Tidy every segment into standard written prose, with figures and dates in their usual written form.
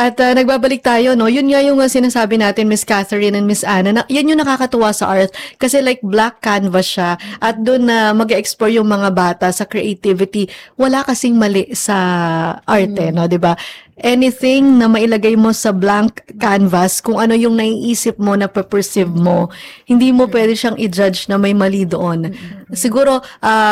At nagbabalik tayo, no? Yun nga yung sinasabi natin, Miss Catherine and Miss Anna, na yan yung nakakatuwa sa art. Kasi like black canvas siya. At doon na mag-explore yung mga bata sa creativity. Wala kasing mali sa arte, no? Diba? Anything na mailagay mo sa blank canvas, kung ano yung naiisip mo, na perceive mo, hindi mo pwede siyang i-judge na may mali doon. Siguro,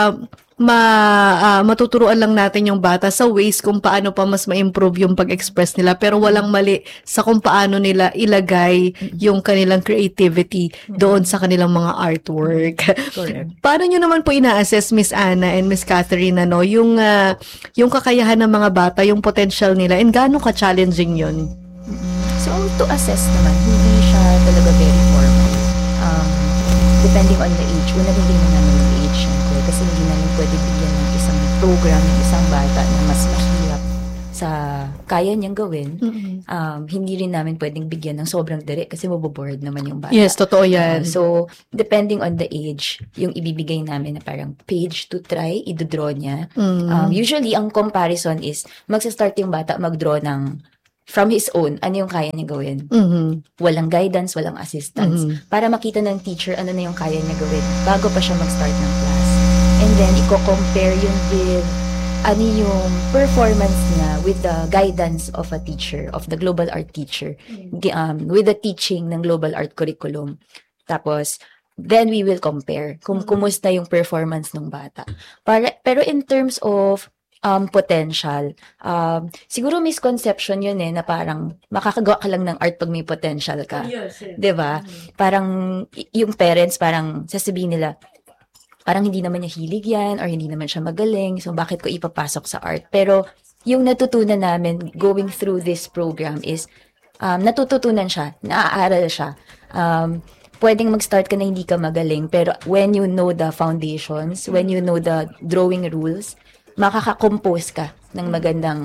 matuturuan lang natin yung bata sa ways kung paano pa mas ma-improve yung pag-express nila, pero walang mali sa kung paano nila ilagay yung kanilang creativity doon sa kanilang mga artwork. Correct. Paano nyo naman po ina-assess, Miss Anna and Miss Catherine, no, yung kakayahan ng mga bata, yung potential nila, and gaano ka-challenging yun? So, to assess naman, hindi siya talaga very formal. Depending on the age, hindi na namin yung age, syempre, kasi hindi namin pwede bigyan ng isang program, ng isang bata na mas mahirap sa kaya niyang gawin. Hindi rin namin pwedeng bigyan ng sobrang direct kasi maboboard naman yung bata. Yes, totoo yan. So, depending on the age, yung ibibigay namin na parang page to try, i-draw niya. Usually, ang comparison is, magsa-start yung bata mag-draw ng from his own, ano yung kaya niya gawin. Walang guidance, walang assistance. Para makita ng teacher ano na yung kaya niya gawin bago pa siya mag-start ng class. And then, i-compare yun with ano yung performance niya with the guidance of a teacher, of the global art teacher, with the teaching ng global art curriculum. Tapos, then we will compare kung kumusta yung performance ng bata. Pero in terms of potential. Siguro misconception yun na parang makakagawa ka lang ng art pag may potential ka. Yes. 'Di ba? Parang yung parents parang sasabihin nila, parang hindi naman niya hilig yan or hindi naman siya magaling, so bakit ko ipapasok sa art? Pero yung natutunan namin going through this program is natututunan siya, naaaral siya. Pwedeng mag-start ka na hindi ka magaling, pero when you know the foundations, when you know the drawing rules, makaka-compose ka ng magandang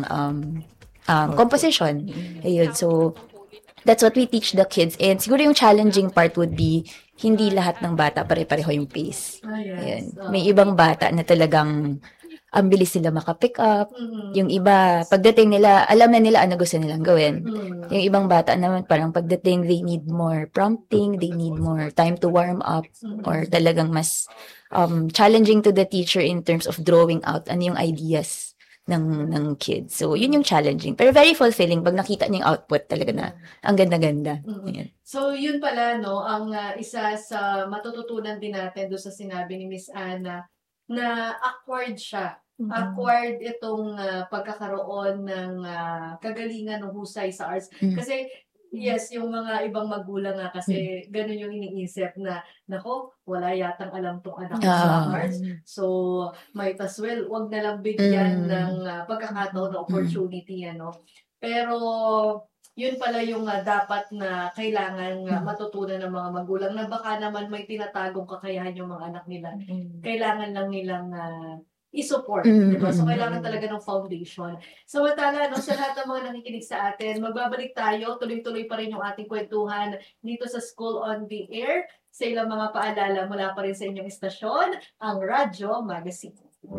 composition. Ayun. So, that's what we teach the kids. And siguro yung challenging part would be, hindi lahat ng bata pare-pareho yung pace. Ayun. May ibang bata na talagang ang bilis sila makapick up. Yung iba, pagdating nila, alam na nila ano gusto nilang gawin. Yung ibang bata naman, parang pagdating, they need more prompting, they need more time to warm up, or talagang mas challenging to the teacher in terms of drawing out ano yung ideas ng kids. So, yun yung challenging. Pero very fulfilling pag nakita niyo yung output talaga na ang ganda-ganda. So, yun pala, no, ang isa sa matututunan din natin doon sa sinabi ni Miss Anna, na acquired siya. Acquired itong pagkakaroon ng kagalingan ng husay sa arts. Kasi, yes, yung mga ibang magulang nga kasi ganun yung iniisip na, nako, wala yatang alam tong anak ko sa arts. So, might as well, wag na lang bigyan ng pagkakataon na opportunity, ano. Pero, yun pala yung dapat na kailangan matutunan ng mga magulang na baka naman may tinatagong kakayahan yung mga anak nila. Kailangan lang nilang i-support. Diba? So, kailangan talaga ng foundation. Samantala, no, sa lahat ng mga nakikinig sa atin, magbabalik tayo, tuloy-tuloy pa rin yung ating kwentuhan dito sa School on the Air. Sa ilang mga paalala mula pa rin sa inyong istasyon, ang Radyo Magazine.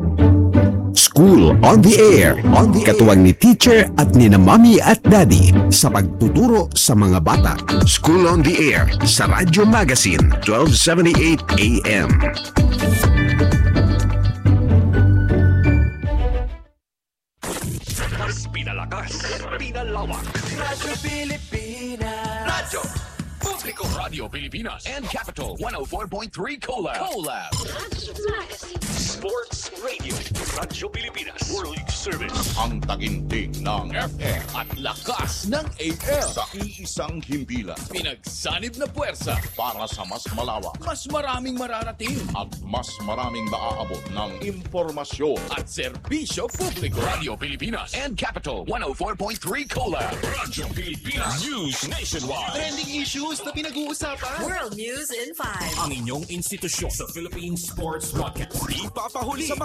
School on the Air. Katuwang ni teacher at ni na mommy at daddy sa pagtuturo sa mga bata. School on the Air sa Radyo Magazine, 1278 AM. Mas pinalakas, pinalawak. Radyo Pilipinas. Radyo Publiko Radio Pilipinas and Capital 104.3 Collab. Sports Radio. Radyo Pilipinas. World League Service. Ang taginting ng FM At lakas ng AM. sa iisang himpilan Pinagsanib na puwersa. para sa mas malawak Mas maraming mararating. at mas maraming maaabot ng impormasyon. At serbisyo publiko. Radio Pilipinas and Capital 104.3 Collab. Radyo Pilipinas. News nationwide. Trending issues na pinag-uusapan. World News in 5. Ang inyong institusyon sa Philippine Sports Broadcast. Ipapahuli sa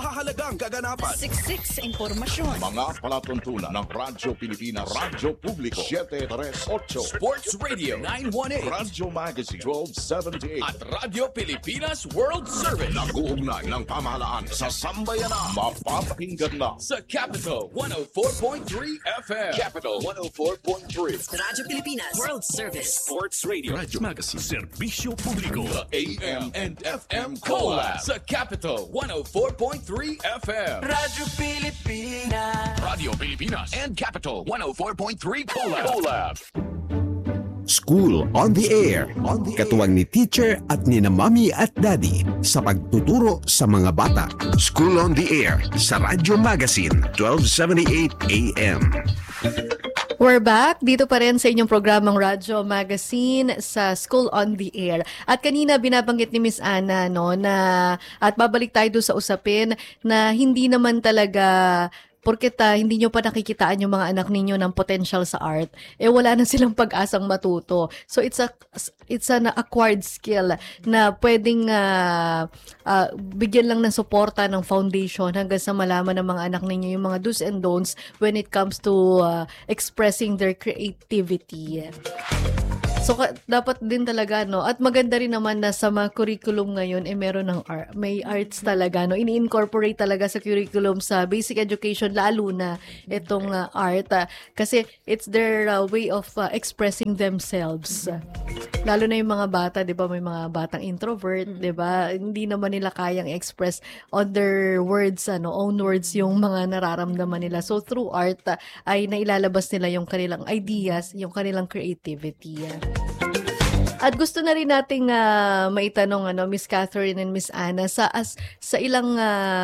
mahahalagang kaganapan. Siksik sa impormasyon. Mga palatuntunan ng Radyo Pilipinas, Radyo Publiko, 738, Sports Radio 918 Radyo Magazine, 1278, at Radyo Pilipinas World Service. nag-uugnay ng pamahalaan sa sambayanan. Mapapakinggan na Sa Capital 104.3 FM. Capital 104.3. Radyo Pilipinas World Service. Sports Radio. Radyo Magazine. Serbisyo Publiko. The AM and FM Collab. Sa Capital 104.3 FM. Radyo Pilipinas. Radio Pilipinas and Capital 104.3 Collab. School on the Air. Katuwang ni teacher at ni na mommy at daddy sa pagtuturo sa mga bata. School on the Air sa Radyo Magazine, 1278 AM. We're back dito pa rin sa inyong programang Radyo Magazine sa School on the Air. At kanina binabanggit ni Miss Ana na at babalik tayo doon sa usapin na hindi naman talaga porket hindi nyo pa nakikitaan yung mga anak ninyo ng potential sa art, wala na silang pag-asang matuto. So it's an acquired skill na pwedeng bigyan lang ng suporta ng foundation hanggang sa malaman ng mga anak ninyo yung mga do's and don'ts when it comes to expressing their creativity. So dapat din talaga at maganda rin naman na sa mga curriculum ngayon meron ng may arts talaga ini-incorporate talaga sa curriculum sa basic education lalo na itong art kasi it's their way of expressing themselves. Lalo na yung mga bata, 'di ba, may mga batang introvert, 'di ba? Hindi naman nila kayang express on their words own words yung mga nararamdaman nila. So through art ay nailalabas nila yung kanilang ideas, yung kanilang creativity. At gusto na rin nating maitanong Miss Catherine and Miss Ana sa ilang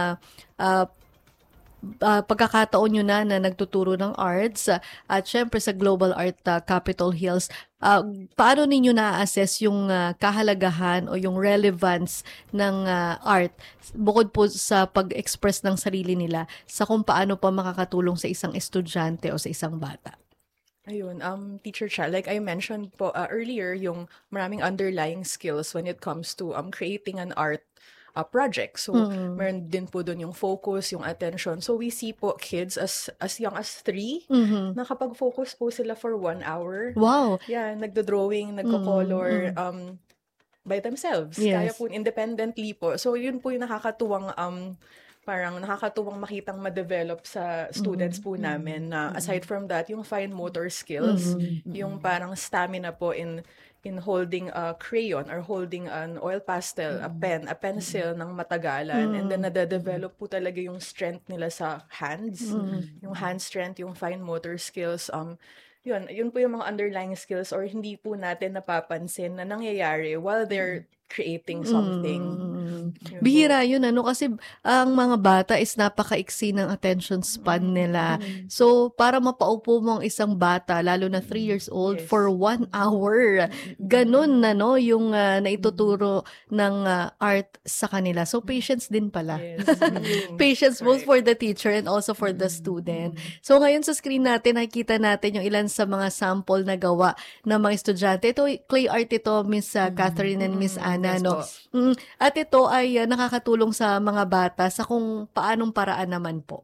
pagkakataon nyo na nagtuturo ng arts at syempre sa Global Art Capitol Hills, paano ninyo na-assess yung kahalagahan o yung relevance ng art bukod po sa pag-express ng sarili nila sa kung paano pa makakatulong sa isang estudyante o sa isang bata? Ayun, Teacher Cha, like I mentioned po earlier, yung maraming underlying skills when it comes to creating an art project. So, meron din po doon yung focus, yung attention. So, we see po kids as young as 3, nakapag-focus po sila for 1 hour. Wow! Yeah, nagdo-drawing, nagko-color, by themselves. Yes. Kaya po independently po. So, yun po yung nakakatuwang parang nakakatuwang makitang ma-develop sa students po namin na aside from that, yung fine motor skills, yung parang stamina po in holding a crayon or holding an oil pastel, a pen, a pencil ng matagalan, and then nade-develop po talaga yung strength nila sa hands, yung hand strength, yung fine motor skills, yun po yung mga underlying skills or hindi po natin napapansin na nangyayari while they're creating something. Bihira yun kasi ang mga bata is napakaiksi ng attention span nila. So para mapaupo mo ang isang bata lalo na 3 years old for 1 hour, ganun na yung naituturo ng art sa kanila. So patience din pala. Patience both for the teacher and also for the student. So ngayon sa screen natin nakikita natin yung ilan sa mga sample na gawa ng mga estudyante. Ito clay art ito, Miss Catherine and Miss Ana. At ito ay nakakatulong sa mga bata sa kung paanong paraan naman po.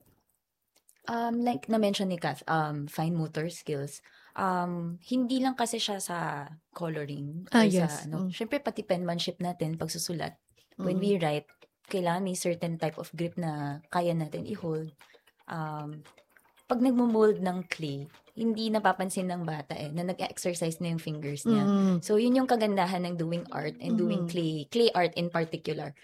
Like na-mention ni Kath, fine motor skills. Hindi lang kasi siya sa coloring. Yes. Syempre pati penmanship natin, pagsusulat. When we write, kailangan may certain type of grip na kaya natin i-hold. Pag nagmo-mold ng clay, hindi napapansin ng bata na nag-exercise na yung fingers niya. So, yun yung kagandahan ng doing art and doing clay art in particular.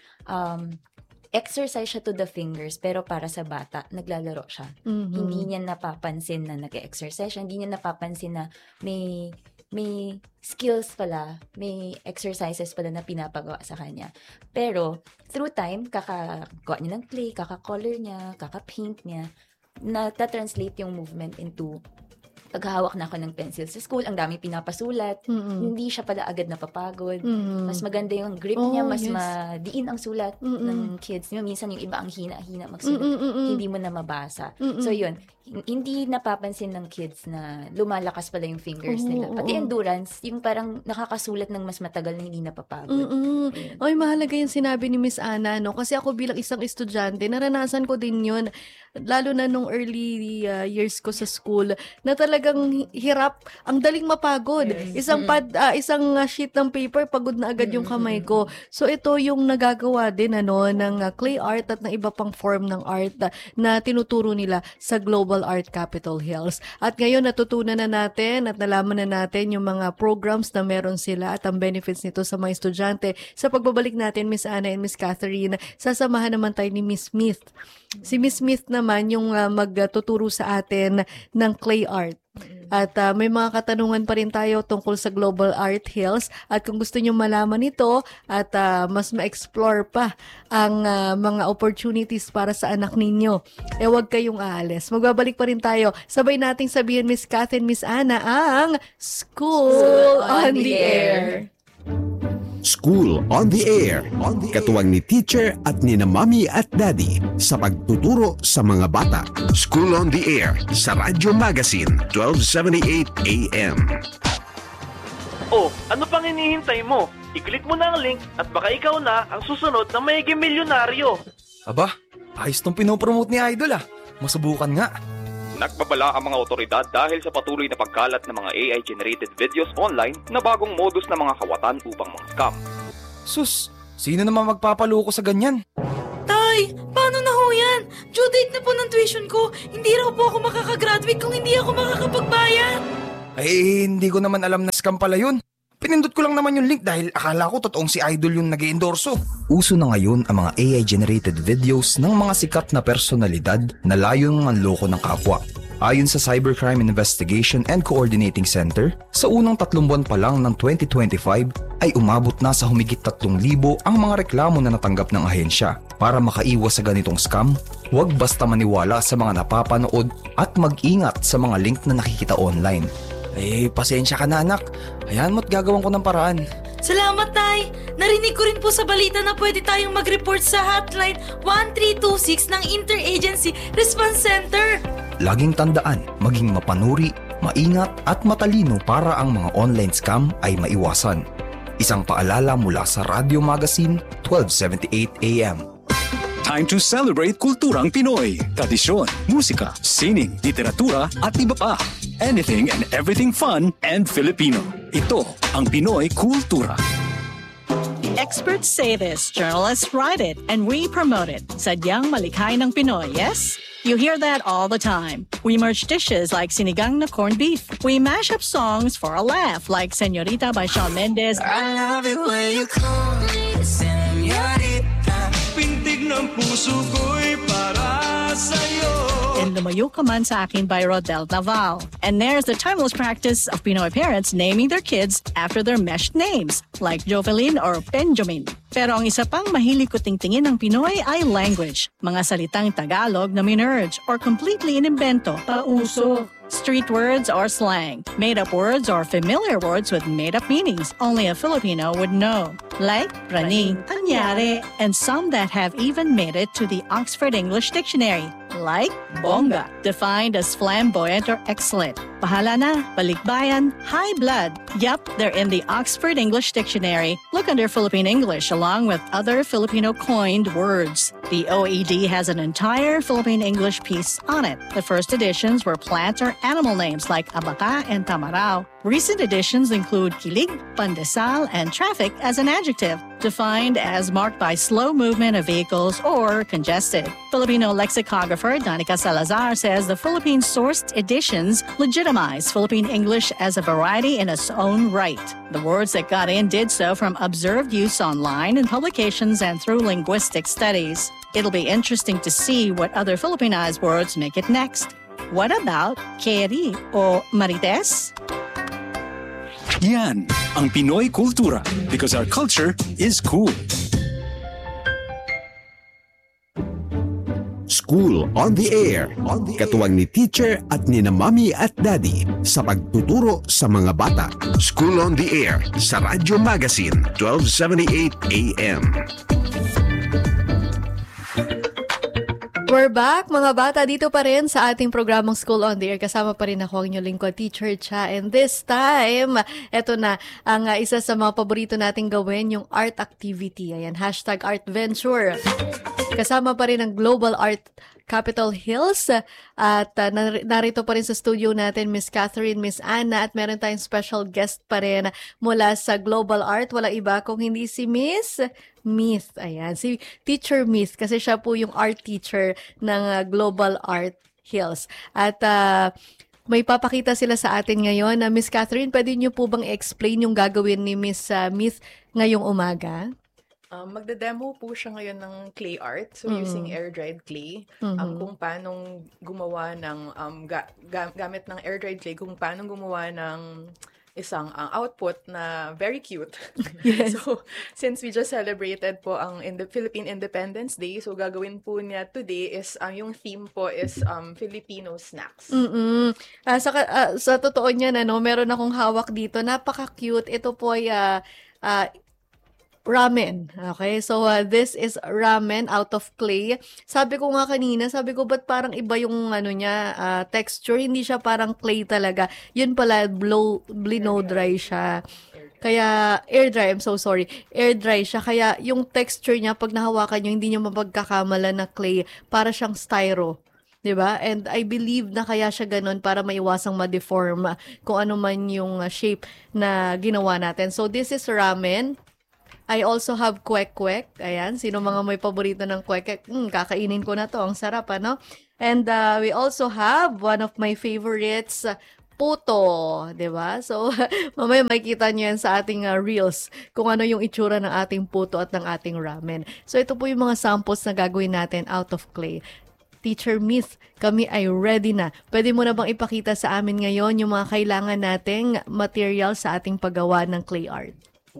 Exercise siya to the fingers, pero para sa bata, naglalaro siya. Hindi niya napapansin na nag-exercise siya, hindi niya napapansin na may skills pala, may exercises pala na pinapagawa sa kanya. Pero, through time, kakagawa niya ng clay, kaka-color niya, kaka-paint niya, na-translate yung movement into paghahawak na ako ng pencil sa school, ang dami pinapasulat, hindi siya pala agad napapagod. Mas maganda yung grip niya, mas madiin ang sulat ng kids. Minsan yung iba ang hina-hina magsulat, hindi mo na mabasa. So yun, hindi napapansin ng kids na lumalakas pala yung fingers nila. Pati endurance, yung parang nakakasulat ng mas matagal na hindi napapagod. Oy, mahalaga yung sinabi ni Miss Ana, no? Kasi ako bilang isang estudyante, naranasan ko din yun. Lalo na nung early years ko sa school, na talagang hirap, ang daling mapagod. Isang sheet ng paper, pagod na agad yung kamay ko. So ito yung nagagawa din ng clay art at ng iba pang form ng art na tinuturo nila sa Global Art Capitol Hills. At ngayon natutunan na natin at nalaman na natin yung mga programs na meron sila at ang benefits nito sa mga estudyante. Sa pagbabalik natin, Miss Ana and Miss Catherine, sasamahan naman tayo ni Miss Smith. Si Miss Smith naman yung magtuturo sa atin ng clay art. At may mga katanungan pa rin tayo tungkol sa Global Art Hills. At kung gusto nyo malaman ito at mas ma-explore pa ang mga opportunities para sa anak ninyo, huwag kayong aalis. Magbabalik pa rin tayo. Sabay nating sabihin, Miss Kath and Miss Ana, ang School on the Air. School on the Air. Katuwang ni teacher at ni na mommy at daddy sa pagtuturo sa mga bata. School on the Air sa Radyo Magazine 1278 AM. Oh, ano pang hinihintay mo? I-click mo na ang link at baka ikaw na ang susunod na magiging milyonaryo. Aba, ayos tong pinopromote ni Idol Masubukan nga. Nagbabala ang mga otoridad dahil sa patuloy na pagkalat ng mga AI-generated videos online na bagong modus ng mga kawatan upang mga scam. Sus, sino naman magpapaloko sa ganyan? Tay, paano na ho yan? Due date na po ng tuition ko. Hindi raw po ako makakagraduate kung hindi ako makakapagbayad. Ay, hindi ko naman alam na scam pala yun. Pinindot ko lang naman yung link dahil akala ko totoong si Idol yung nag-i-endorso. Uso na ngayon ang mga AI-generated videos ng mga sikat na personalidad na layong manloko ng kapwa. Ayon sa Cybercrime Investigation and Coordinating Center, sa unang 3 buwan pa lang ng 2025 ay umabot na sa humigit 3,000 ang mga reklamo na natanggap ng ahensya. Para makaiwas sa ganitong scam, huwag basta maniwala sa mga napapanood at mag-ingat sa mga link na nakikita online. Pasensya ka na anak. Hayaan mo't gagawin ko ng paraan. Salamat, Tay. Narinig ko rin po sa balita na pwede tayong mag-report sa hotline 1326 ng Interagency Response Center. Laging tandaan, maging mapanuri, maingat at matalino para ang mga online scam ay maiwasan. Isang paalala mula sa Radyo Magazine 1278 AM. Time to celebrate kulturang Pinoy. Tradisyon, musika, sining, literatura at iba pa. Anything and everything fun and Filipino. Ito ang Pinoy Kultura. Experts say this, journalists write it, and we promote it. Sadyang malikhay ng Pinoy, yes? You hear that all the time. We merge dishes like sinigang na corned beef. We mash up songs for a laugh like Señorita by Shawn Mendes. I love it when you call me Señorita. Pintig ng puso ko'y para sa'yo. And Lumayo Ka Man Sa Akin by Rodel Naval. And there's the timeless practice of Pinoy parents naming their kids after their meshed names, like Jovelyn or Benjamin. Pero ang isa pang mahilig ko tingtingin ng Pinoy ay language. Mga salitang Tagalog na minerge or completely inimbento, pauso. Street words or slang, made-up words or familiar words with made-up meanings only a Filipino would know, like praning, anyari, and some that have even made it to the Oxford English Dictionary, like bongga, defined as flamboyant or excellent. Pahala na, balikbayan, high blood. Yup, they're in the Oxford English Dictionary. Look under Philippine English along with other Filipino coined words. The OED has an entire Philippine English piece on it. The first editions were plant or animal names like abaca and tamarao. Recent editions include kilig, pandesal, and traffic as an adjective, defined as marked by slow movement of vehicles or congested. Filipino lexicographer Danica Salazar says the Philippine-sourced editions legitimize Philippine English as a variety in its own right. The words that got in did so from observed use online in publications and through linguistic studies. It'll be interesting to see what other Filipinized words make it next. What about Keri o Marites? Yan ang Pinoy Kultura because our culture is cool. School on the Air. Katuwang ni teacher at ni na mommy at daddy sa pagtuturo sa mga bata. School on the Air sa Radyo Magazine 1278 AM. We're back, mga bata, dito pa rin sa ating programang School on the Air. Kasama pa rin ako ang inyong lingkod, Teacher Cha. And this time, eto na, ang isa sa mga paborito nating gawin, yung art activity. Ayan, #ArtVenture. Kasama pa rin ang Global Art Capitol Hills at narito pa rin sa studio natin Miss Catherine, Miss Anna at meron tayong special guest pa rin mula sa Global Art. Wala iba kung hindi si Miss Myth. Ayan, si Teacher Myth kasi siya po yung art teacher ng Global Art Hills. At may papakita sila sa atin ngayon. Miss Catherine, pwede niyo po bang explain yung gagawin ni Miss Myth ngayong umaga? Magda-demo po siya ngayon ng clay art. So, using air-dried clay. Kung paano gumawa ng, gamit ng air-dried clay, kung paano gumawa ng isang output na very cute. Yes. So, since we just celebrated po ang Philippine Independence Day, so gagawin po niya today is, yung theme po is Filipino snacks. Sa totoo niyan, meron akong hawak dito. Napaka-cute. Ito po ay ramen. Okay? So, this is ramen out of clay. Sabi ko nga kanina, ba't parang iba yung texture? Hindi siya parang clay talaga. Yun pala, blow dry siya. Kaya, air dry, I'm so sorry. Air dry siya. Kaya, yung texture niya, pag nahawakan nyo, hindi nyo mapagkakamala na clay. Para siyang styro. Diba? And I believe na kaya siya ganun para maiwasang ma-deform kung ano man yung shape na ginawa natin. So, this is ramen. I also have kwek-kwek. Ayan, sino mga may paborito ng kwek-kwek? Kakainin ko na to. Ang sarap, ano? And we also have one of my favorites, puto. Diba? So, mamaya makikita nyo yan sa ating reels kung ano yung itsura ng ating puto at ng ating ramen. So, ito po yung mga samples na gagawin natin out of clay. Teacher Myth, kami ay ready na. Pwede mo na bang ipakita sa amin ngayon yung mga kailangan nating material sa ating paggawa ng clay art?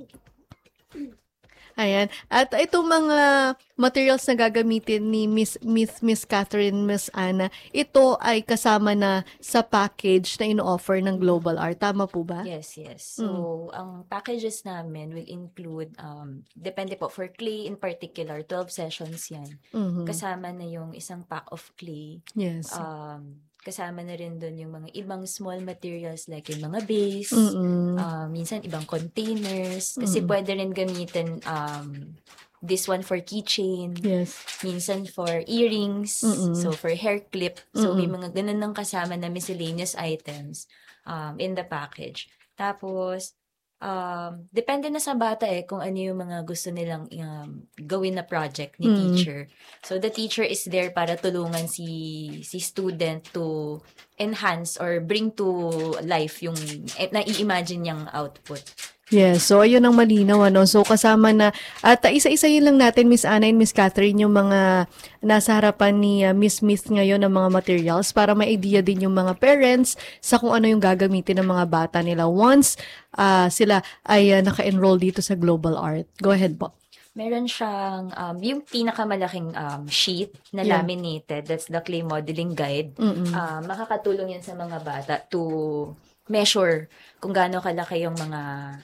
Ayan. At itong mga materials na gagamitin ni Miss Catherine, Miss Anna, ito ay kasama na sa package na ino-offer ng Global Art. Tama po ba? Yes. So, ang packages namin will include, depende po, for clay in particular, 12 sessions yan. Kasama na yung isang pack of clay. Yes. Kasama na rin doon yung mga ibang small materials like yung mga base, minsan ibang containers, kasi pwede rin gamitin this one for keychain, minsan for earrings, so for hair clip, so may mga ganun ng kasama na miscellaneous items in the package. Tapos, depende na sa bata kung ano yung mga gusto nilang gawin na project ni teacher. So, the teacher is there para tulungan si student to enhance or bring to life yung nai-imagine niyang output. Yes, so ayun ang malinaw, ano. So kasama na, at isa-isayin lang natin, Miss Anna and Miss Catherine, yung mga nasa harapan ni Miss Myth ngayon ng mga materials para may idea din yung mga parents sa kung ano yung gagamitin ng mga bata nila once sila ay naka-enroll dito sa Global Art. Go ahead po. Meron siyang, yung pinakamalaking sheet na laminated, that's the clay modeling guide. Makakatulong yan sa mga bata to measure kung gaano kalaki yung mga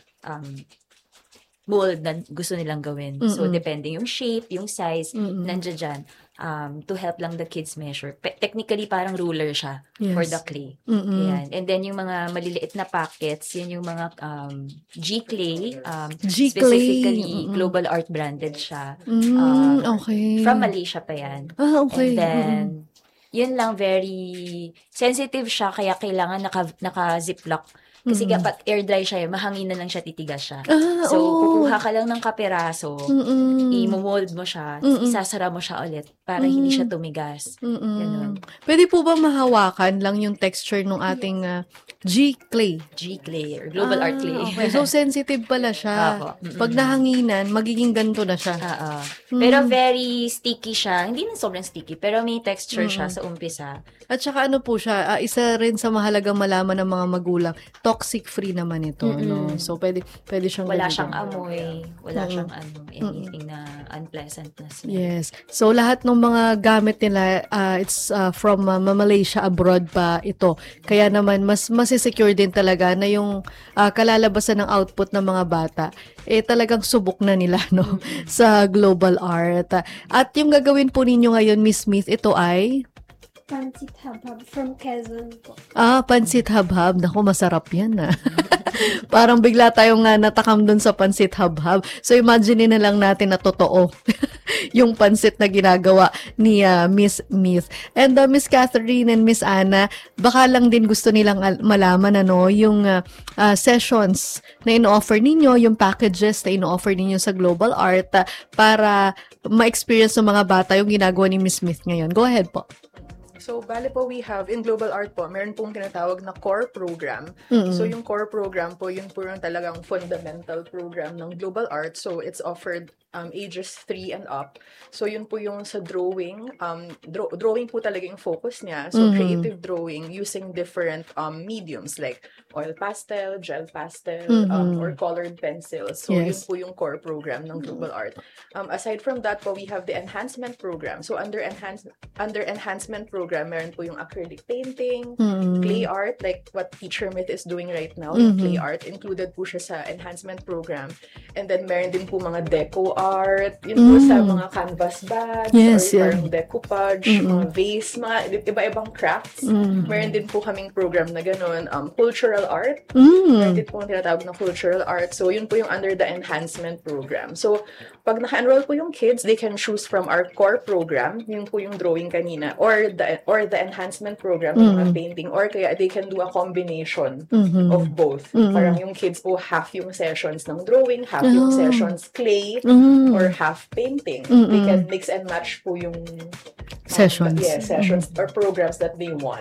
mold na gusto nilang gawin. So, depending yung shape, yung size, nandiyan dyan, to help lang the kids measure. Technically, parang ruler siya for the clay. Ayan. And then, yung mga maliliit na packets, yun yung mga G-Clay, specifically, Global Art branded siya. Okay. From Malaysia pa yan. Okay. And then, yun lang, very sensitive siya, kaya kailangan naka-ziplock. Kasi kapag air dry siya, mahanginan lang siya, titigas siya. So, kukuha ka lang ng kapiraso, i-mold mo siya, isasara mo siya ulit para hindi siya tumigas. Ganun. Pwede po ba mahawakan lang yung texture ng ating G-Clay? G-Clay, or Global Art Clay. Okay. So, sensitive pala siya. Pag nahanginan, magiging ganito na siya. Pero very sticky siya. Hindi na sobrang sticky, pero may texture siya sa umpisa. At saka ano po siya, isa rin sa mahalagang malaman ng mga magulang, talk toxic free naman ito, no? So pwede siyang wala gamitin. siyang amoy, wala siyang anything na unpleasant na smell. Yes. So lahat ng mga gamit nila it's from Malaysia, abroad pa ito. Kaya naman mas secure din talaga na yung kalalabasan ng output ng mga bata talagang subok na nila, no, sa global art. At yung gagawin po ninyo ngayon, Miss Smith, ito ay Pansit Habhab from Quezon po. Pansit Habhab. Naku, masarap yan Parang bigla tayong natakam dun sa Pansit Habhab. So imagine na lang natin na totoo yung pansit na ginagawa ni Miss Smith. And Miss Catherine and Miss Anna, baka lang din gusto nilang malaman yung sessions na ino-offer ninyo, yung packages na ino-offer ninyo sa Global Art para ma-experience ng mga bata yung ginagawa ni Miss Smith ngayon. Go ahead po. So, bale po, we have, in Global Art po, meron pong tinatawag na core program. So, yung core program po, yun po yung talagang fundamental program ng Global Art. So, it's offered ages 3 and up. So, yun po yung sa drawing. Drawing po talaga yung focus niya. So, creative drawing using different mediums like oil pastel, gel pastel, or colored pencils. So, yun po yung core program ng Global Art. Aside from that po, we have the enhancement program. So, under enhancement program, meron po yung acrylic painting, clay art, like what Teacher Myth is doing right now, yung clay art. Included po siya sa enhancement program. And then, meron din po mga deco art, yun po sa mga canvas bags, or parang decoupage, mga vase, mga iba-ibang crafts. Meron din po kaming program na gano'n, cultural art. Meron din po tinatawag na cultural art. So, yun po yung under the enhancement program. So, pag naka-enroll po yung kids, they can choose from our core program, yun po yung drawing kanina, or the enhancement program, yung painting, or kaya they can do a combination of both. Parang yung kids po, half yung sessions ng drawing, half yung sessions clay, or half painting. They can mix and match po yung sessions. Sessions or programs that they want.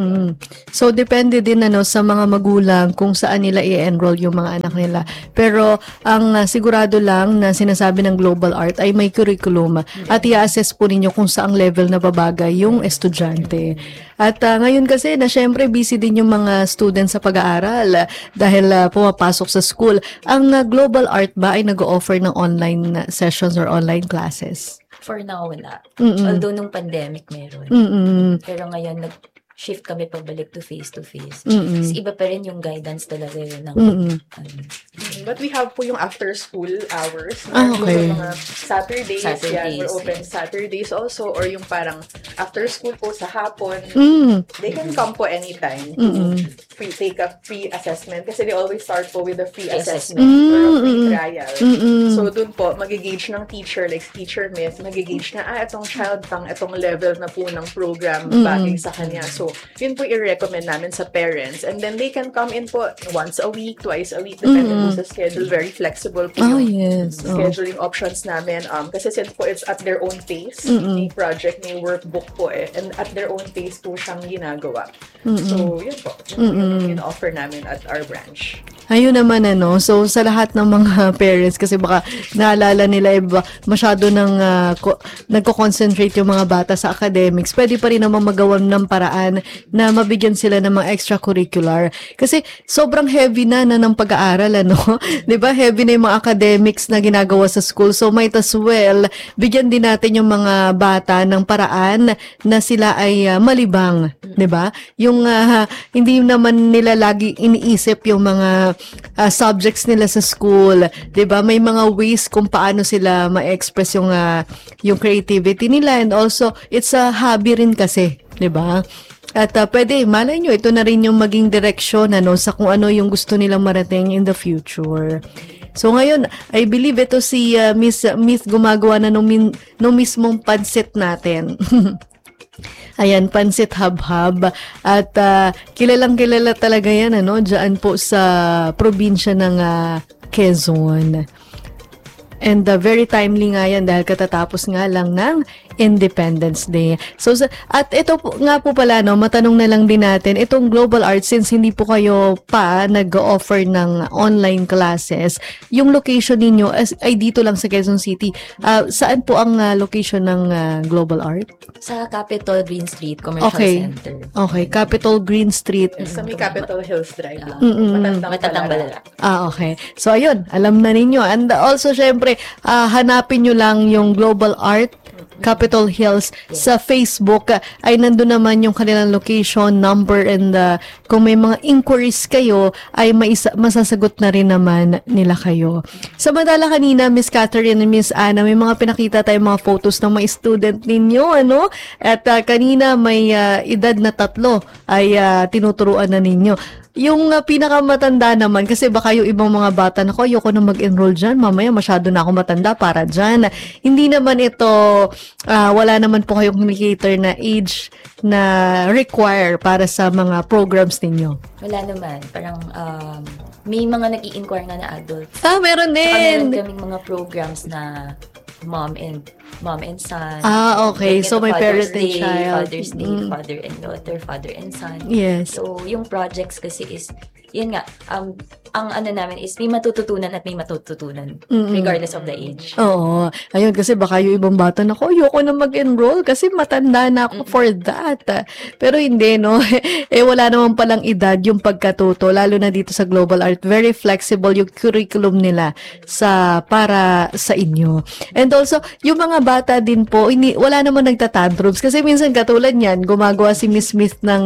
So, depende din sa mga magulang kung saan nila i-enroll yung mga anak nila. Pero, ang sigurado lang na sinasabi ng Global Art ay may curriculum at i-assess po ninyo kung saang level na babagay yung estudyante. At ngayon kasi na syempre busy din yung mga students sa pag-aaral dahil pumapasok sa school. Ang Global Art ba ay nag-o-offer ng online sessions or online classes? For now, wala. Although nung pandemic meron. Pero ngayon, shift kami pabalik to face-to-face. Kasi iba pa rin yung guidance talaga yun. But we have po yung after-school hours. Okay. Yung mga Saturdays. Yan, we're open Saturdays also. Or yung parang after-school po sa hapon. They can come po anytime to take a free assessment. Kasi they always start po with a free assessment or a free trial. So, dun po, magigage ng teacher, like Teacher Myth, magigage na, itong child pang itong level na po ng program bagay sa kanya. So, yun po i-recommend namin sa parents. And then they can come in po once a week, twice a week, depending po sa schedule. Very flexible po yung scheduling options namin. Kasi since po it's at their own pace, may project, may workbook po and at their own pace po siyang ginagawa. So, yun po. Yun offer namin at our branch. Ayun naman so sa lahat ng mga parents kasi baka naalala nila masyado nagko-concentrate yung mga bata sa academics, pwede pa rin naman magawa ng paraan na mabigyan sila ng mga extracurricular kasi sobrang heavy na ng pag-aaral 'di ba? Heavy na yung mga academics na ginagawa sa school, so might as well bigyan din natin yung mga bata ng paraan na sila ay malibang, 'di ba? Yung hindi naman nila lagi iniisip yung mga subjects nila sa school, 'di ba? May mga ways kung paano sila ma-express yung creativity nila, and also it's a hobby rin kasi, 'di ba? At pwede, malay nyo, ito na rin yung maging direksyon sa kung ano yung gusto nilang marating in the future. So ngayon, I believe ito si Miss Myth gumagawa na nung mismong pansit natin. Ayan, Pansit Habhab. At kilalang-kilala talaga yan, dyan po sa probinsya ng Quezon. And very timely nga yan dahil katatapos nga lang ng Independence Day. So, at ito nga po pala, no, matanong na lang din natin, itong Global Arts, since hindi po kayo pa nag-offer ng online classes, yung location ninyo ay dito lang sa Quezon City. Saan po ang location ng Global Art? Sa Capitol Green Street Commercial Center. Okay, Capitol Green Street. Sa may Capitol Hills Drive. Matandang Balara. Okay. So, ayun, alam na ninyo. And also, syempre, hanapin nyo lang yung Global Art Capitol Hills sa Facebook. Ay nandun naman yung kanilang location, number, and kung may mga inquiries kayo, ay masasagot na rin naman nila kayo. Samantala kanina, Miss Catherine and Miss Anna, may mga pinakita tayong mga photos ng mga student ninyo, ano? At kanina may edad na 3 ay tinuturuan na ninyo. Yung pinakamatanda naman, kasi baka yung ibang mga bata na ko, ayoko na mag-enroll dyan, mamaya masyado na ako matanda para dyan. Hindi naman ito, wala naman po kayong communicator na age na require para sa mga programs ninyo. Wala naman. Parang, may mga nag-i-inquire nga na adults. Meron din! Meron kaming mga programs na mom and son. Okay. So, may parent and child. Father's Day, father and daughter, father and son. Yes. So, yung projects kasi is, yun nga, ang ano namin is may matututunan at may matututunan regardless of the age. Oo. Ayun, kasi baka yung ibang bata na ko, ayoko na mag-enroll kasi matanda na ako for that. Pero hindi, no? Wala naman palang edad yung pagkatuto, lalo na dito sa Global Art. Very flexible yung curriculum nila para sa inyo. And also, yung mga bata din po, wala naman nagtatantrums. Kasi minsan katulad niyan, gumagawa si Miss Smith ng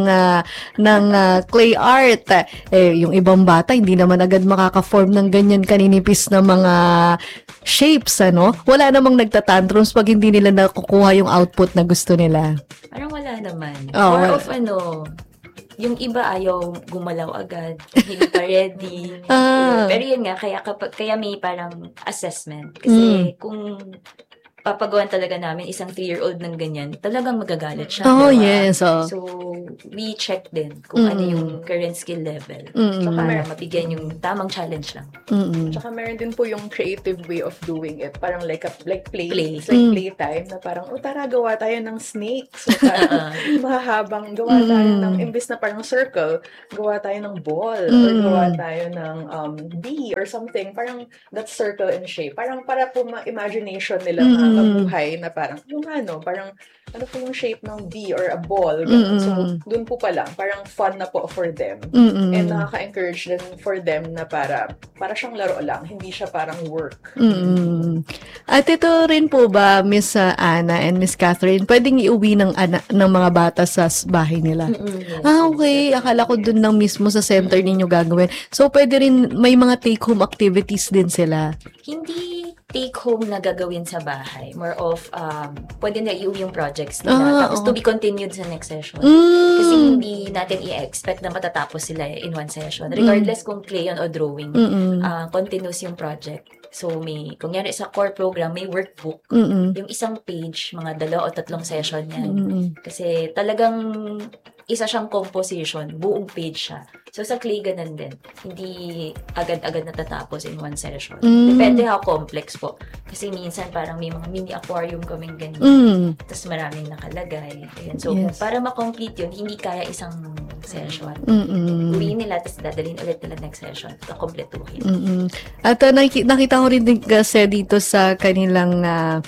clay art. Yung ibang bata, hindi naman agad makaka-form ng ganyan kaninipis na mga shapes, ano? Wala namang nagtatantrums pag hindi nila nakukuha yung output na gusto nila. Parang wala naman. More of yung iba ayaw gumalaw agad, hindi pa ready. Pero yun nga, kaya may parang assessment. Kasi kung papagawan talaga namin isang 3-year-old ng ganyan, talagang magagalit siya. Yes. So, we check din kung ano yung current skill level. Para mabigyan yung tamang challenge lang. Tsaka meron din po yung creative way of doing it. Parang like play. It's like playtime na parang, tara, gawa tayo ng snake. So, parang mahahabang gawa tayo ng, imbis na parang circle, gawa tayo ng ball. Or gawa tayo ng bee or something. Parang that circle and shape. Parang para po ma-imagination nila mabuhay na parang, parang ano po yung shape ng bee or a ball. So, dun po pa lang, parang fun na po for them. And nakaka-encourage din for them na para siyang laro lang, hindi siya parang work. At ito rin po ba, Miss Anna and Miss Catherine, pwedeng iuwi ng mga bata sa bahay nila? Okay. Akala ko dun lang mismo sa center ninyo gagawin. So, pwede rin, may mga take-home activities din sila? Hindi take-home na gagawin sa bahay. More of, pwede na iuwi yung projects nila. Tapos to be continued sa next session. Kasi hindi natin i-expect na matatapos sila in one session. Regardless kung crayon o drawing, continuous yung project. So, kunyari sa core program, may workbook. Yung isang page, mga 2 o 3 session yan. Kasi talagang isa siyang composition, buong page siya. So, sa clay, ganun din. Hindi agad-agad natatapos in one session. Depende how complex po. Kasi minsan parang may mga mini aquarium kaming ganyan. Tapos maraming nakalagay. Ayan. So, para ma-complete yun, hindi kaya isang session. Uwiin nila, tapos dadalhin ulit nila next session. Kompletuhin. At nakita ko rin din kasi dito sa kanilang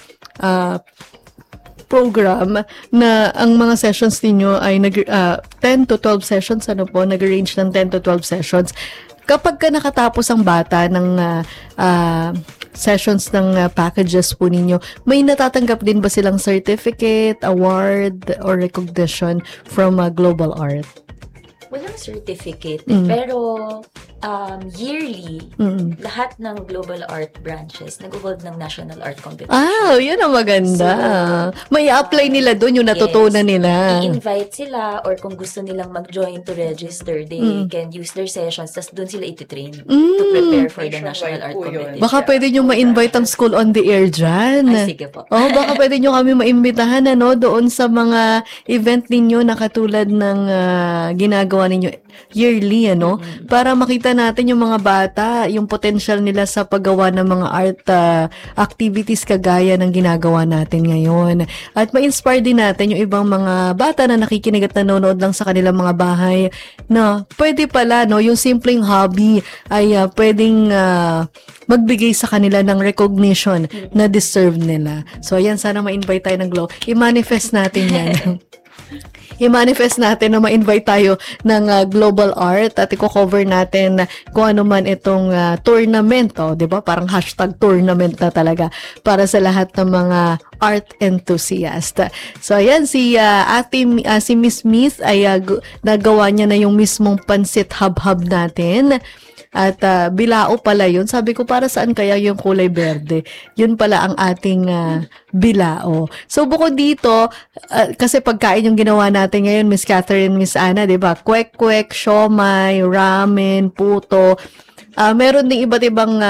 program na ang mga sessions ninyo ay 10 to 12 sessions, nag-arrange ng 10 to 12 sessions. Kapag nakatapos ang bata ng sessions ng packages po ninyo, may natatanggap din ba silang certificate, award, or recognition from Global Art? Walang certificate, pero yearly, lahat ng Global Art branches nag-hold ng National Art Competition. Yun ang maganda. So, may apply nila doon yung natutunan nila. I-invite sila or kung gusto nilang mag-join to register, they can use their sessions, tas doon sila iti-train to prepare for the National Art Competition. Baka pwede nyo ma-invite ang School on the Air dyan. Sige po. Baka pwede nyo kami maimbitahan doon sa mga event ninyo na katulad ng ginagawa ginagawa ninyo yearly, para makita natin yung mga bata, yung potential nila sa paggawa ng mga art activities kagaya ng ginagawa natin ngayon. At ma-inspire din natin yung ibang mga bata na nakikinig at nanonood lang sa kanilang mga bahay na pwede pala, yung simpleng hobby ay pwedeng magbigay sa kanila ng recognition na deserve nila. So, ayan, sana ma-invite tayo ng Glow. I-manifest natin yan. I-manifest natin na ma-invite tayo ng Global Art at i-cover natin kung ano man itong tournament, diba? Parang hashtag tournament na talaga para sa lahat ng mga art enthusiast. So, ayan, si Miss Smith ay nagawa niya na yung mismong pansit hab-hab natin. At bilao pala yun. Sabi ko, para saan kaya yung kulay berde? Yun pala ang ating bilao. So, bukod dito, kasi pagkain yung ginawa natin ngayon, Miss Catherine, Miss Ana, diba? Kwek-kwek, siomay, ramen, puto. Meron ding iba't ibang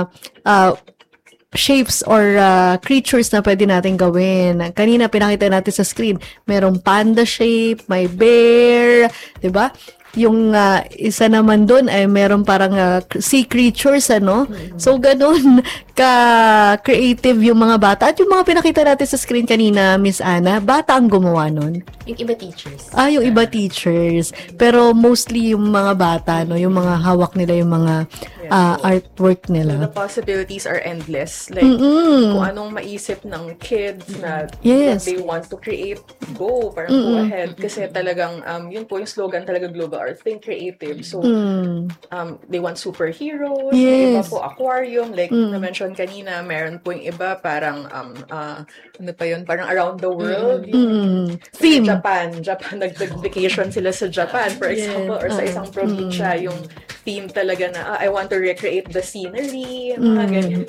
shapes or creatures na pwede natin gawin. Kanina, pinakita natin sa screen. Merong panda shape, may bear, diba? Yung isa naman doon ay meron parang sea creatures, So, ganun ka-creative yung mga bata. At yung mga pinakita natin sa screen kanina, Miss Ana, bata ang gumawa nun. Yung iba teachers. Yung iba teachers. Pero mostly yung mga bata, yung mga hawak nila, yung mga artwork nila. So, the possibilities are endless. Like, kung anong maisip ng kids na what they want to create, go ahead. Kasi talagang, yun po yung slogan talaga, Global Art, think creative. So, they want superheroes, yung iba po aquarium, like na-mention kanina, meron po yung iba parang, ano pa yun, parang around the world. Theme. Japan, nag-vacation sila sa Japan, for example, or sa isang probinsya, yung theme talaga na, I want to recreate the scenery, mga ganyan.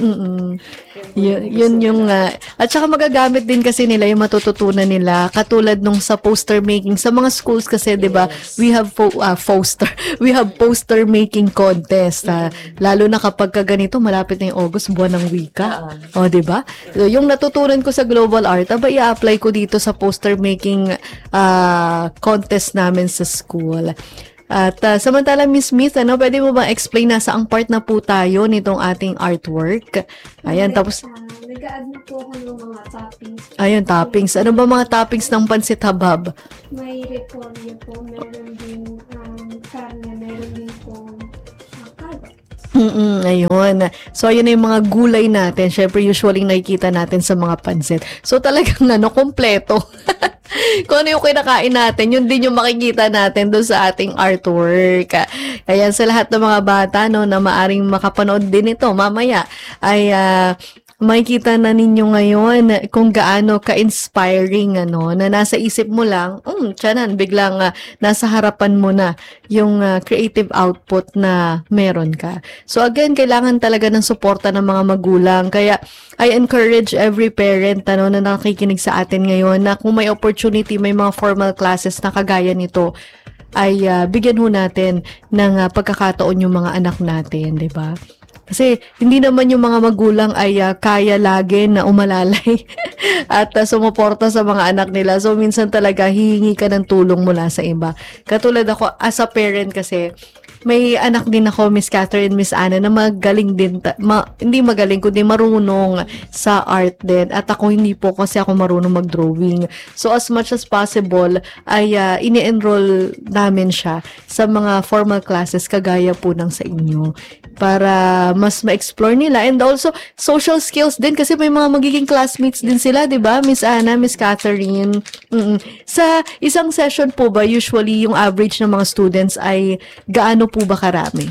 Yun yung, at saka magagamit din kasi nila yung matututunan nila, katulad nung sa poster making, sa mga schools kasi, di ba, we have poster making contest, lalo na kapag ganito, malapit na yung August, buwan ng wika. Di ba? So, yung natutunan ko sa Global Art, i-apply ko dito sa poster making contest namin sa school. At samantala, Miss Smith, pwede mo ba explain na saang part na po tayo nitong ating artwork? Ayan, tapos nag-add na po ako ng mga toppings. Ayun, toppings. Ano ba mga toppings ng pansit habab? May repolyo po, meron din karne, meron din po carrot. Ayun. So, ayun na yung mga gulay natin. Syempre, usually nakikita natin sa mga pansit. So, talagang kompleto. Kung ano yung kinakain natin, yun din yung makikita natin doon sa ating artwork. Ayan, sa lahat ng mga bata, na maaring makapanood din ito mamaya, ay makikita na ninyo ngayon kung gaano ka-inspiring, na nasa isip mo lang, tiyanan, biglang nasa harapan mo na yung creative output na meron ka. So again, kailangan talaga ng suporta ng mga magulang. Kaya I encourage every parent na nakikinig sa atin ngayon na kung may opportunity, may mga formal classes na kagaya nito, ay bigyan ho natin ng pagkakataon yung mga anak natin, di ba? Kasi hindi naman yung mga magulang ay kaya lagi na umalalay at sumuporta sa mga anak nila. So, minsan talaga hihingi ka ng tulong mula sa iba. Katulad ako, as a parent kasi, may anak din ako, Miss Catherine, Miss Ana, na magaling din, hindi magaling, kundi marunong sa art din. At ako, hindi po kasi ako marunong mag-drawing. So, as much as possible, ay ini-enroll namin siya sa mga formal classes kagaya po ng sa inyo para mas ma-explore nila. And also, social skills din kasi may mga magiging classmates din sila, di ba? Miss Ana, Miss Catherine. Sa isang session po ba, usually yung average ng mga students ay gaano po ba karami?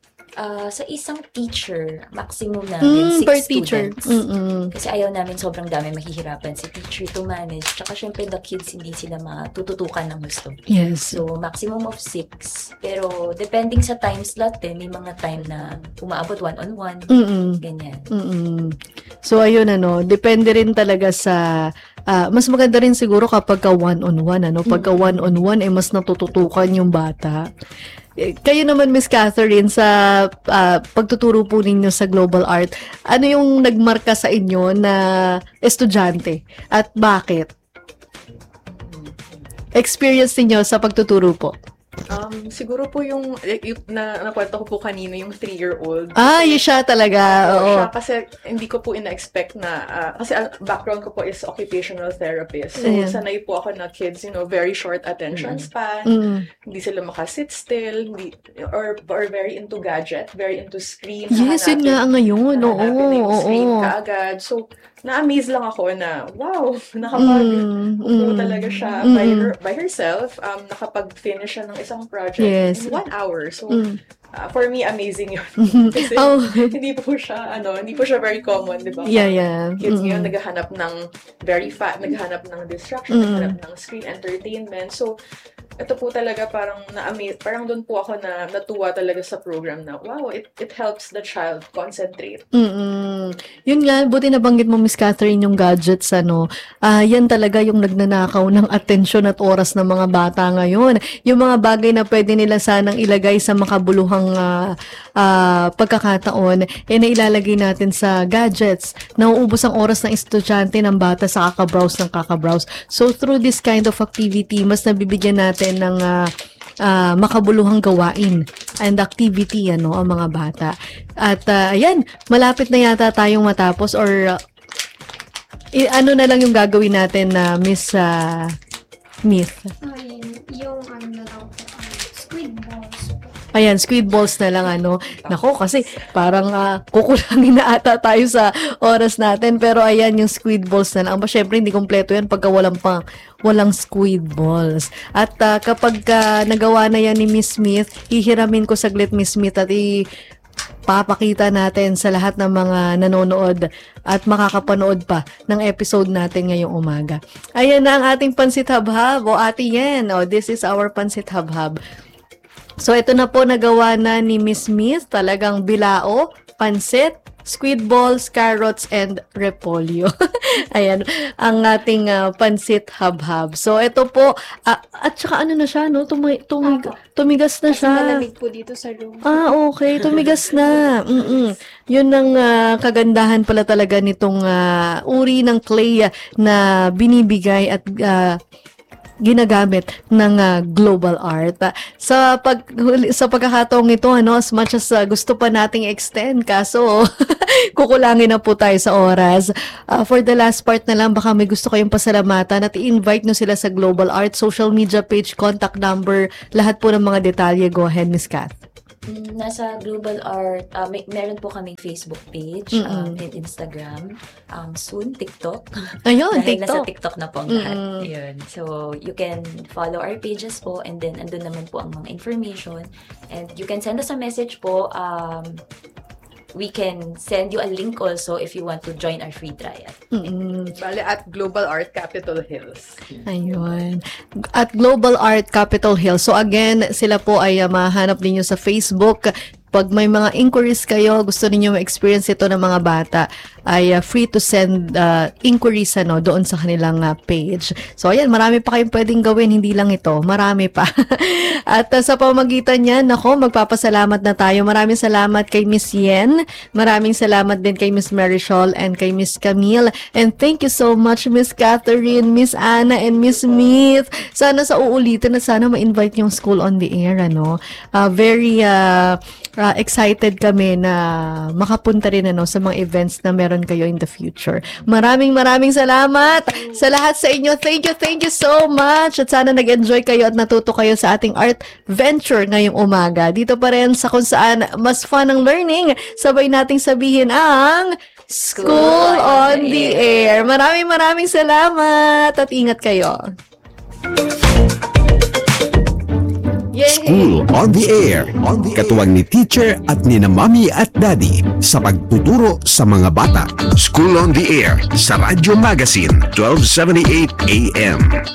Sa isang teacher, maximum namin 6 per students. teacher. Kasi ayaw namin sobrang dami, mahihirapan si teacher to manage. Tsaka syempre the kids hindi sila matututukan ng gusto. Yes. So maximum of 6. Pero depending sa time slot may mga time na umaabot one-on-one. Ganyan. So ayun, depende rin talaga sa mas maganda rin siguro kapag one-on-one, pagka one-on-one mas natututukan yung bata. Kayo naman, Miss Catherine, sa pagtuturo po ninyo sa Global Art, ano yung nagmarka sa inyo na estudyante at bakit? Experience niyo sa pagtuturo po. Siguro po yung nakwento ko po kanina, yung 3-year-old. Yun siya talaga. Oo. Siya kasi hindi ko po ina-expect na, kasi background ko po is occupational therapist. So, sanay po ako na kids, very short attention span, hindi sila makasit still, or very into gadget, very into screen. Yes, yun nga ngayon. Hanapin yung screen kaagad. So, na-amaze lang ako na, wow, nakapag-upo talaga siya by herself, nakapag-finish siya ng isang project in 1 hour. So, for me, amazing yun. Kasi hindi po siya very common, di ba? Yeah. Kids ngayon naghahanap ng naghahanap ng distraction, naghahanap ng screen entertainment. So, ito po talaga parang na-amaze, parang doon po ako na natuwa talaga sa program na, wow, it helps the child concentrate. Yun nga, buti nabanggit mo, Miss Catherine, yung gadgets, yan talaga yung nagnanakaw ng atensyon at oras ng mga bata ngayon. Yung mga bagay na pwede nila sanang ilagay sa makabuluhang pagkakataon, na ilalagay natin sa gadgets. Nauubos ang oras ng estudyante, ng bata sa kakabrowse. So, through this kind of activity, mas nabibigyan natin ng makabuluhang gawain and activity ang mga bata. At ayan, malapit na yata tayong matapos, or ano na lang yung gagawin natin na Miss Smith? Yung squid balls. Ayan, squid balls na lang Nako, kasi parang kukulangin na ata tayo sa oras natin. Pero ayan, yung squid balls na lang. Syempre, hindi kompleto yan pagka walang squid balls. At kapag nagawa na yan ni Miss Smith, hihiramin ko saglit, Miss Smith, at papakita natin sa lahat ng mga nanonood at makakapanood pa ng episode natin ngayong umaga. Ayan na ang ating Pansit Habhab. Ate Yen, this is our Pansit Habhab. So, ito na po nagawa na ni Miss Smith. Talagang bilao, pansit, squid balls, carrots, and repolyo. Ayan, ang ating pansit habhab. So, ito po, at saka na siya, tumigas na siya. Malamig po dito sa room. Okay, tumigas na. Yun ang kagandahan pala talaga nitong uri ng clay na binibigay at ginagamit ng Global Art. Sa pagkakataong ito, as much as gusto pa nating extend, kaso kukulangin na po tayo sa oras. For the last part na lang, baka may gusto kayong pasalamatan at i-invite nyo sila sa Global Art, social media page, contact number, lahat po ng mga detalye. Go ahead, Miss Kath. Nasa Global Art, meron po kaming Facebook page and Instagram. Soon, TikTok. Ayun, Dahil TikTok. nasa TikTok na po ang lahat. Yun. So, you can follow our pages po, and then andun naman po ang mga information. And you can send us a message po. We can send you a link also if you want to join our free trial. Bale, at Global Art Capitol Hills. Ayun. At Global Art Capitol Hills. So again, sila po ay mahanap ninyo sa Facebook. Pag may mga inquiries kayo, gusto niyo ma-experience ito ng mga bata, ay free to send inquiries doon sa kanilang page. So ayan, marami pa kayong pwedeng gawin, hindi lang ito, marami pa. At sa pamamagitan niyan, magpapasalamat na tayo. Maraming salamat kay Miss Yen, maraming salamat din kay Miss Marisol and kay Miss Camille. And thank you so much, Miss Catherine, Miss Anna, and Miss Smith. Sana sa uulitin na sana ma-invite yung School on the Air. Very excited kami na makapunta rin sa mga events na meron kayo in the future. Maraming salamat sa lahat sa inyo. Thank you so much. At sana nag-enjoy kayo at natuto kayo sa ating art venture ngayong umaga. Dito pa rin sa kung saan mas fun ang learning, sabay nating sabihin ang School on the Air. Maraming salamat at ingat kayo. School on the Air. Katuwang ni teacher at ni Mami at Daddy sa pagtuturo sa mga bata. School on the Air sa Radyo Magazine 1278 AM.